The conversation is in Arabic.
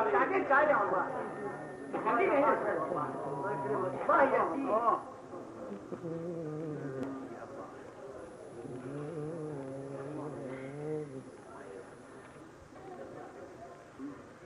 تعجلش عليه والله. خلينا هنا والله يا سيدي.